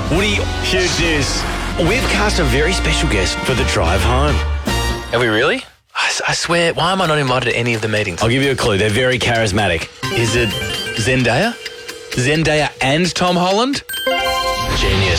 Woody, huge news. We've cast a very special guest for the drive home. Have we really? I swear, why am I not invited to any of the meetings? I'll give you a clue. They're very charismatic. Is it Zendaya? Zendaya and Tom Holland? Genius.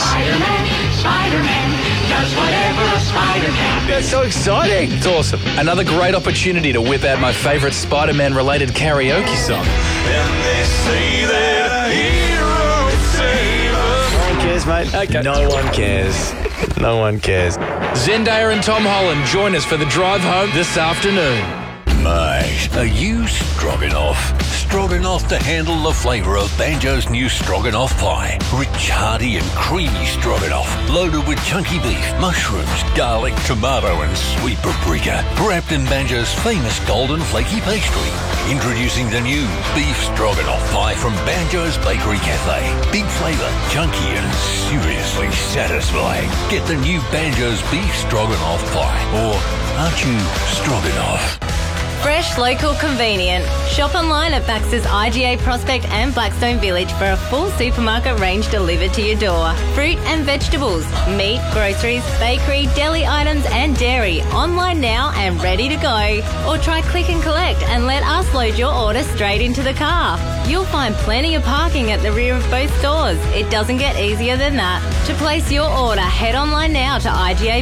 Spider-Man does whatever a spider can. That's so exciting. It's awesome. Another great opportunity to whip out my favourite Spider-Man related karaoke song. And they say that a hero would save us. No one cares, mate. Okay. No one cares. No one cares. Zendaya and Tom Holland join us for the drive home this afternoon. Mate, are you stroganoff? Stroganoff to handle the flavour of Banjo's new stroganoff pie. Rich, hearty and creamy stroganoff. Loaded with chunky beef, mushrooms, garlic, tomato and sweet paprika. Wrapped in Banjo's famous golden flaky pastry. Introducing the new beef stroganoff pie from Banjo's Bakery Cafe. Big flavour, chunky and seriously satisfying. Get the new Banjo's beef stroganoff pie. Or aren't you stroganoff? Fresh, local, convenient. Shop online at Baxter's IGA Prospect and Blackstone Village for a full supermarket range delivered to your door. Fruit and vegetables, meat, groceries, bakery, deli items and dairy. Online now and ready to go. Or try click and collect and let us load your order straight into the car. You'll find plenty of parking at the rear of both stores. It doesn't get easier than that. To place your order, head online now to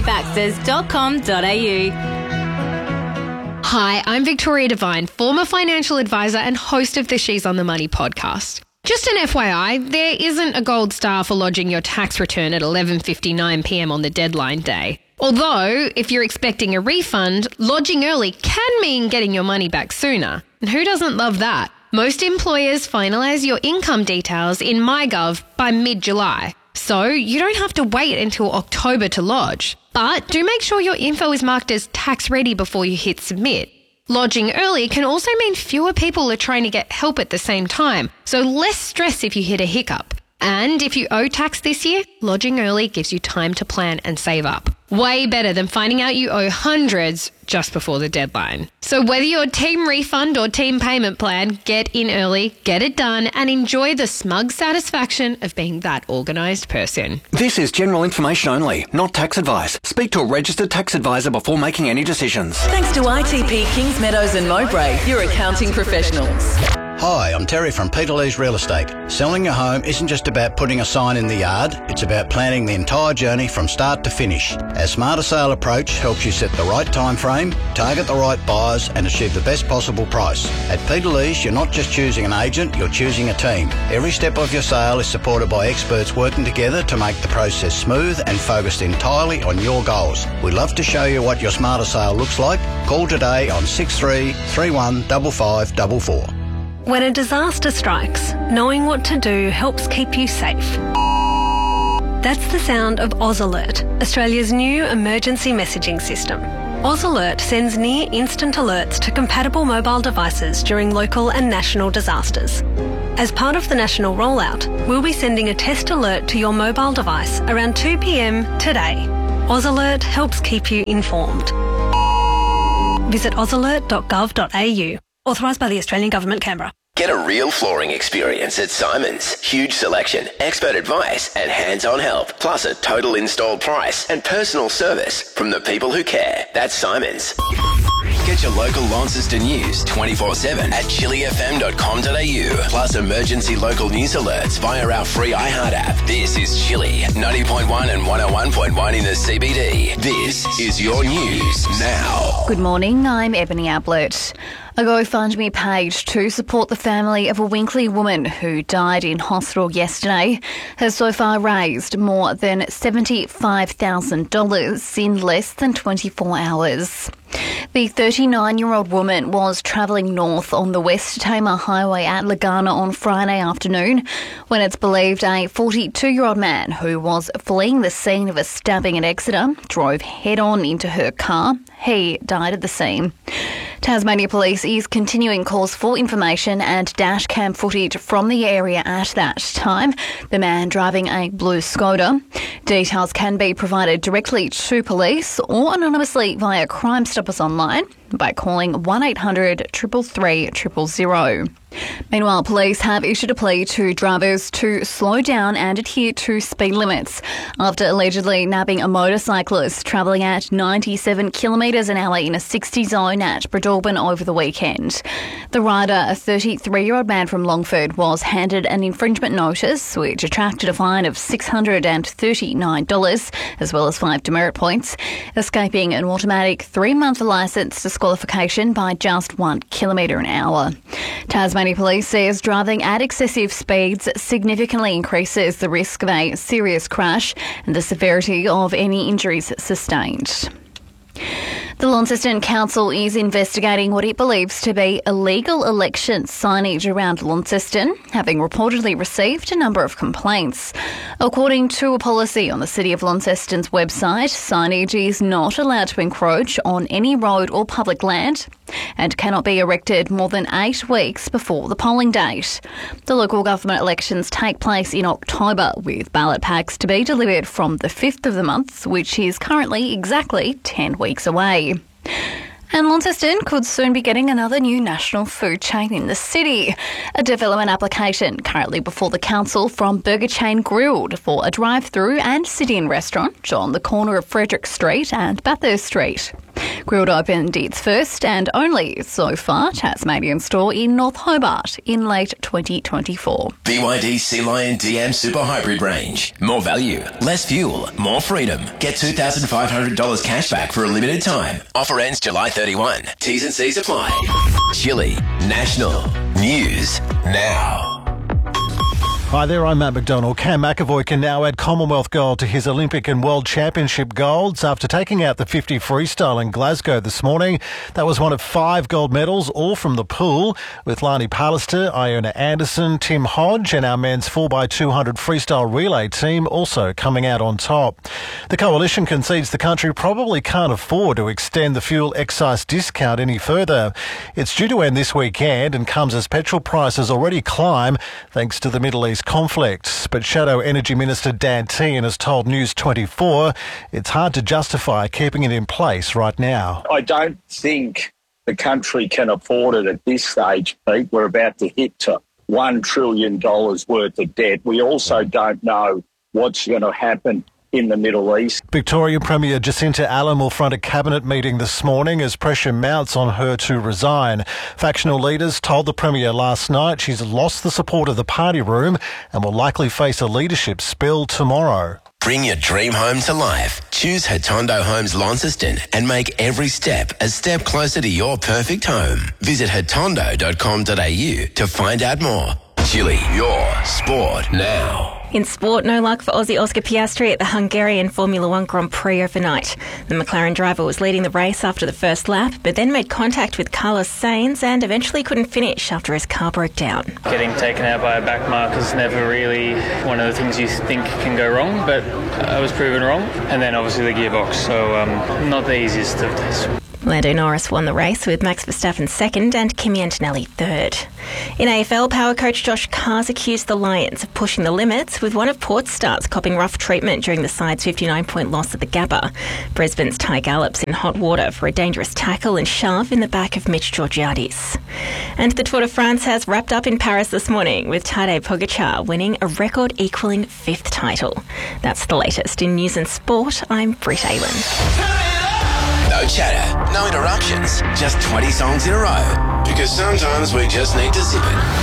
igabaxters.com.au. Hi, I'm Victoria Devine, former financial advisor and host of the She's on the Money podcast. Just an FYI, there isn't a gold star for lodging your tax return at 11:59pm on the deadline day. Although, if you're expecting a refund, lodging early can mean getting your money back sooner. And who doesn't love that? Most employers finalise your income details in MyGov by mid-July. So you don't have to wait until October to lodge. But do make sure your info is marked as tax ready before you hit submit. Lodging early can also mean fewer people are trying to get help at the same time, so less stress if you hit a hiccup. And if you owe tax this year, lodging early gives you time to plan and save up. Way better than finding out you owe hundreds just before the deadline. So whether you're team refund or team payment plan, get in early, get it done, and enjoy the smug satisfaction of being that organised person. This is general information only, not tax advice. Speak to a registered tax advisor before making any decisions. Thanks to ITP Kings Meadows and Mowbray, your accounting professionals. Hi, I'm Terry from Peter Lee's Real Estate. Selling your home isn't just about putting a sign in the yard, it's about planning the entire journey from start to finish. Our Smarter Sale approach helps you set the right time frame, target the right buyers and achieve the best possible price. At Peter Lee's, you're not just choosing an agent, you're choosing a team. Every step of your sale is supported by experts working together to make the process smooth and focused entirely on your goals. We'd love to show you what your Smarter Sale looks like. Call today on 6331 5544. When a disaster strikes, knowing what to do helps keep you safe. That's the sound of Oz Alert, Australia's new emergency messaging system. Oz Alert sends near instant alerts to compatible mobile devices during local and national disasters. As part of the national rollout, we'll be sending a test alert to your mobile device around 2 p.m. today. Oz Alert helps keep you informed. Visit ozalert.gov.au. Authorised by the Australian Government, Canberra. Get a real flooring experience at Simons. Huge selection, expert advice and hands-on help. Plus a total install price and personal service from the people who care. That's Simons. Get your local Launceston news 24/7 at chillyfm.com.au. Plus emergency local news alerts via our free iHeart app. This is Chilly 90.1 and 101.1 in the CBD. This is your news now. Good morning, I'm Ebony Ablett. A GoFundMe page to support the family of a Winkley woman who died in hospital yesterday has so far raised more than $75,000 in less than 24 hours. The 39-year-old woman was travelling north on the West Tamar Highway at Lagana on Friday afternoon when it's believed a 42-year-old man who was fleeing the scene of a stabbing at Exeter drove head-on into her car. He died at the scene. Tasmania Police is continuing calls for information and dash cam footage from the area at that time. The man driving a blue Skoda. Details can be provided directly to police or anonymously via Crime Stoppers online. by calling 1800 333 000. Meanwhile, police have issued a plea to drivers to slow down and adhere to speed limits after allegedly nabbing a motorcyclist travelling at 97 kilometres an hour in a 60 zone at Breadalbin over the weekend. The rider, a 33-year-old man from Longford, was handed an infringement notice which attracted a fine of $639 as well as 5 demerit points, escaping an automatic 3-month licence disqualification by just 1 kilometre an hour. Tasmania Police says driving at excessive speeds significantly increases the risk of a serious crash and the severity of any injuries sustained. The Launceston Council is investigating what it believes to be illegal election signage around Launceston, having reportedly received a number of complaints. According to a policy on the City of Launceston's website, signage is not allowed to encroach on any road or public land and cannot be erected more than 8 weeks before the polling date. The local government elections take place in October, with ballot packs to be delivered from the 5th of the month, which is currently exactly 10 weeks away. And Launceston could soon be getting another new national food chain in the city. A development application currently before the council from burger chain Grilled for a drive-through and sit-in restaurant on the corner of Frederick Street and Bathurst Street. Grilled opened its first and only, so far, Tasmanian store in North Hobart in late 2024. BYD Sea Lion DM Super Hybrid range. More value, less fuel, more freedom. Get $2,500 cash back for a limited time. Offer ends July 31. T's and C's apply. Chili National News Now. Hi there, I'm Matt McDonald. Cam McAvoy can now add Commonwealth gold to his Olympic and World Championship golds after taking out the 50 freestyle in Glasgow this morning. That was one of 5 gold medals, all from the pool, with Lani Pallister, Iona Anderson, Tim Hodge and our men's 4x200 freestyle relay team also coming out on top. The coalition concedes the country probably can't afford to extend the fuel excise discount any further. It's due to end this weekend and comes as petrol prices already climb thanks to the Middle East conflict. But Shadow Energy Minister Dan Tehan has told News 24 it's hard to justify keeping it in place right now. I don't think the country can afford it at this stage, Pete. We're about to hit to $1 trillion worth of debt. We also don't know what's going to happen in the Middle East. Victoria Premier Jacinta Allen will front a cabinet meeting this morning as pressure mounts on her to resign. Factional leaders told the Premier last night she's lost the support of the party room and will likely face a leadership spill tomorrow. Bring your dream home to life. Choose Hatondo Homes Launceston and make every step a step closer to your perfect home. Visit hatondo.com.au to find out more. Chili, your sport now. In sport, no luck for Aussie Oscar Piastri at the Hungarian Formula One Grand Prix overnight. The McLaren driver was leading the race after the first lap, but then made contact with Carlos Sainz and eventually couldn't finish after his car broke down. Getting taken out by a back marker is never really one of the things you think can go wrong, but I was proven wrong. And then obviously the gearbox, so not the easiest of days. Lando Norris won the race with Max Verstappen second and Kimi Antonelli third. In AFL, power coach Josh Carr's accused the Lions of pushing the limits, with one of Port's stars copping rough treatment during the side's 59-point loss at the Gabba. Brisbane's Ty Gallup's in hot water for a dangerous tackle and shove in the back of Mitch Georgiades. And the Tour de France has wrapped up in Paris this morning, with Tadej Pogacar winning a record-equalling 5th title. That's the latest in news and sport. I'm Britt Aylan. No chatter, no interruptions, just 20 songs in a row. Because sometimes we just need to zip it.